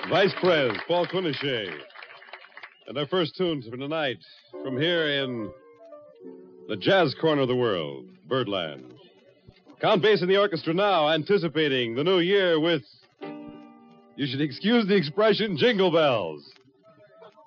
Vice Prez, Paul Quinochet. And our first tunes for tonight from here in the jazz corner of the world, Birdland. Count Bass in the orchestra now, anticipating the new year with, you should excuse the expression, jingle bells.